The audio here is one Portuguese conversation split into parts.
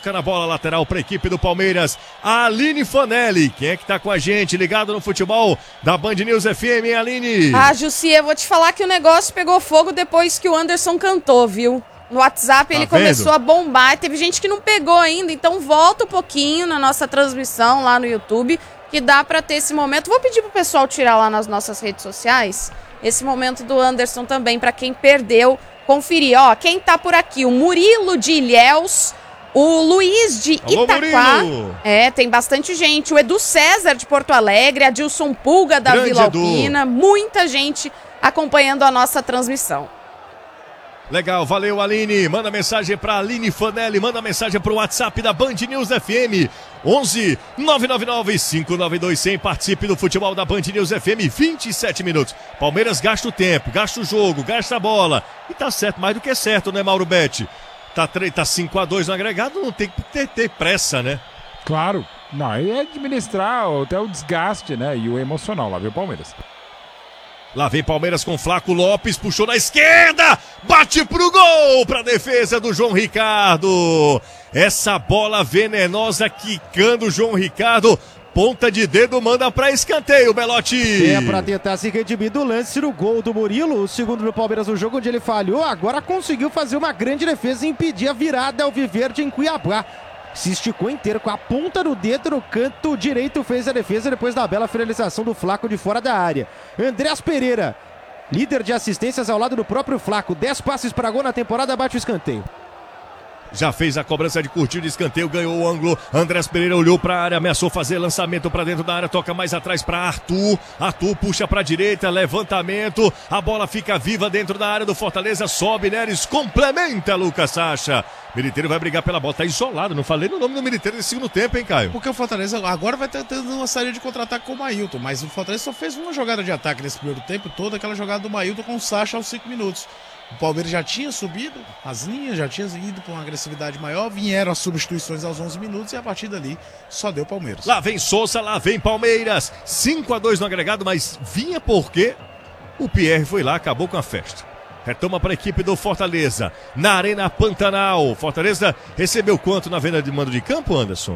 toca na bola lateral para a equipe do Palmeiras. A Aline Fanelli, quem é que tá com a gente ligado no futebol da Band News FM, hein, Aline? Ah, Jussi, eu vou te falar que o negócio pegou fogo depois que o Anderson cantou, viu? No WhatsApp ele começou a bombar, teve gente que não pegou ainda, então volta um pouquinho na nossa transmissão lá no YouTube, que dá para ter esse momento. Vou pedir pro pessoal tirar lá nas nossas redes sociais esse momento do Anderson também, para quem perdeu, conferir. Ó, quem tá por aqui, o Murilo de Ilhéus, o Luiz de Itaquá. Murilo. Tem bastante gente. O Edu César de Porto Alegre, a Dilson Pulga da Grande Vila Edu. Alpina, muita gente acompanhando a nossa transmissão. Legal, valeu Aline, manda mensagem pra Aline Fanelli, manda mensagem pro WhatsApp da Band News FM, 11 999 592 100, participe do futebol da Band News FM, 27 minutos, Palmeiras gasta o tempo, gasta o jogo, gasta a bola, e tá certo, mais do que certo, né, Mauro Betti? Tá 5-2 no agregado, não tem que ter pressa, né? Claro, não, é administrar até o desgaste, né, e o emocional, lá vem o Palmeiras. Lá vem Palmeiras com Flaco Lopes, puxou na esquerda, bate pro gol, pra defesa do João Ricardo. Essa bola venenosa quicando o João Ricardo, ponta de dedo manda pra escanteio, Belotti. É pra tentar se redimir do lance no gol do Murilo, o segundo do Palmeiras no jogo onde ele falhou, agora conseguiu fazer uma grande defesa e impedir a virada alviverde em Cuiabá. Se esticou inteiro com a ponta do dedo no canto direito, fez a defesa depois da bela finalização do Flaco de fora da área. Andrés Pereira, líder de assistências ao lado do próprio Flaco, 10 passes para gol na temporada, bate o escanteio. Já fez a cobrança de curtir de escanteio, ganhou o ângulo. Andrés Pereira olhou para a área, ameaçou fazer lançamento para dentro da área, toca mais atrás para Arthur. Arthur puxa para a direita, levantamento. A bola fica viva dentro da área do Fortaleza, sobe Neres, complementa Lucas Sacha. Militeiro vai brigar pela bola, tá isolado. Não falei no nome do Militeiro nesse segundo tempo, hein, Caio? Porque o Fortaleza agora vai ter uma série de contra-ataque com o Mailton, mas o Fortaleza só fez uma jogada de ataque nesse primeiro tempo todo, aquela jogada do Mailton com o Sacha aos 5 minutos. O Palmeiras já tinha subido as linhas, já tinha ido para uma agressividade maior, vieram as substituições aos 11 minutos e a partir dali só deu Palmeiras. Lá vem Souza, lá vem Palmeiras, 5-2 no agregado, mas vinha porque o Pierre foi lá, acabou com a festa. Retoma para a equipe do Fortaleza, na Arena Pantanal. Fortaleza recebeu quanto na venda de mando de campo, Anderson?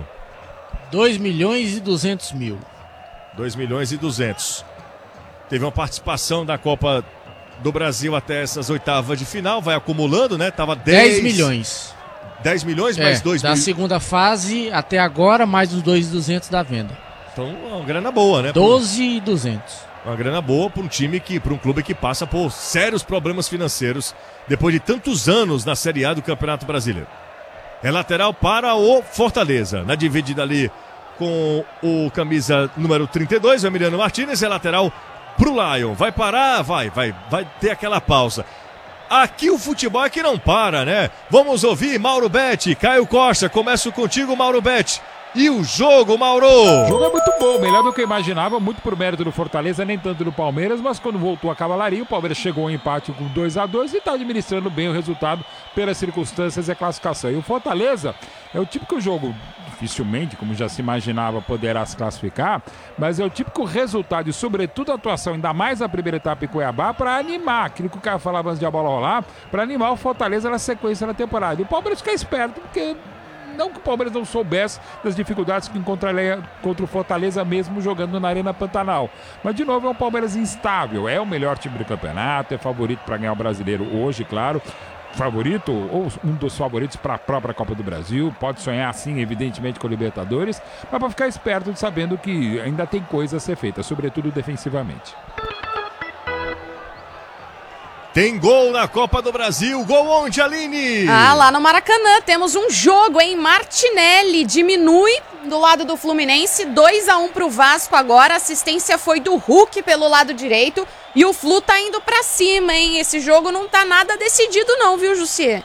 2.200.000. 2.200.000. Teve uma participação da Copa do Brasil até essas oitavas de final, vai acumulando, né? Tava 10 milhões. 10 milhões mais 2 da segunda fase até agora, mais os 2.200 da venda. Então, uma grana boa, né? 12.200. Uma grana boa para um time para um clube que passa por sérios problemas financeiros depois de tantos anos na Série A do Campeonato Brasileiro. É lateral para o Fortaleza, na dividida ali com o camisa número 32, o Emiliano Martínez, é lateral pro Lion. Vai parar? Vai ter aquela pausa. Aqui o futebol é que não para, né? Vamos ouvir Mauro Betti, Caio Costa, começo contigo, Mauro Betti. E o jogo, Mauro? O jogo é muito bom, melhor do que eu imaginava, muito por mérito do Fortaleza, nem tanto do Palmeiras, mas quando voltou a cavalaria, o Palmeiras chegou ao empate com 2-2 e está administrando bem o resultado pelas circunstâncias e a classificação. E o Fortaleza é o típico jogo, dificilmente, como já se imaginava, poderá se classificar, mas é o típico resultado e, sobretudo, a atuação, ainda mais na primeira etapa em Cuiabá, para animar, aquilo que o cara falava antes de a bola rolar, para animar o Fortaleza na sequência da temporada. E o Palmeiras fica esperto, porque não que o Palmeiras não soubesse das dificuldades que encontraria contra o Fortaleza mesmo jogando na Arena Pantanal. Mas, de novo, é um Palmeiras instável. É o melhor time do campeonato, é favorito para ganhar o Brasileiro hoje, claro. Favorito, ou um dos favoritos para a própria Copa do Brasil. Pode sonhar, sim, evidentemente, com o Libertadores. Mas para ficar esperto, sabendo que ainda tem coisa a ser feita, sobretudo defensivamente. Tem gol na Copa do Brasil. Gol onde, Aline? Lá no Maracanã temos um jogo, hein? Martinelli diminui do lado do Fluminense, 2-1 pro Vasco agora. A assistência foi do Hulk pelo lado direito e o Flu tá indo pra cima, hein? Esse jogo não tá nada decidido não, viu, Jussier?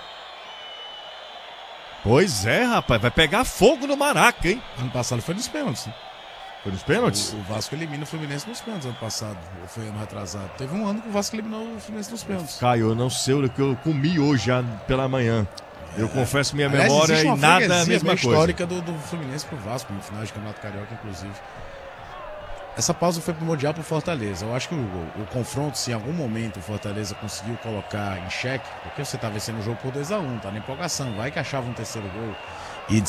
Pois é, rapaz. Vai pegar fogo no Maraca, hein? Ano passado foi nos pênaltis, né? Foi nos pênaltis? O Vasco elimina o Fluminense nos pênaltis ano passado, ou foi ano retrasado. Teve um ano que o Vasco eliminou o Fluminense nos pênaltis. Caio, eu não sei o que eu comi hoje já pela manhã. Eu confesso minha memória e nada é a mesma coisa. Histórica do Fluminense pro Vasco, no final de Campeonato Carioca, inclusive. Essa pausa foi primordial pro Fortaleza. Eu acho que o confronto, se em algum momento o Fortaleza conseguiu colocar em xeque, porque você tá vencendo o jogo por 2-1, tá na empolgação, vai que achava um terceiro gol.